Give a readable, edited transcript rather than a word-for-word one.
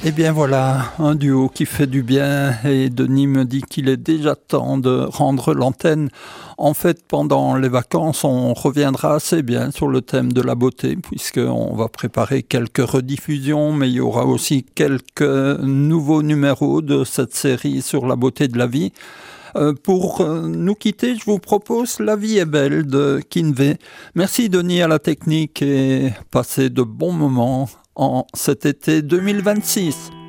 Eh bien voilà, un duo qui fait du bien et Denis me dit qu'il est déjà temps de rendre l'antenne. En fait, pendant les vacances, on reviendra assez bien sur le thème de la beauté puisqu'on va préparer quelques rediffusions, mais il y aura aussi quelques nouveaux numéros de cette série sur la beauté de la vie. Pour nous quitter, je vous propose La vie est belle de Kinvey. Merci Denis à la technique et passez de bons moments en cet été 2026.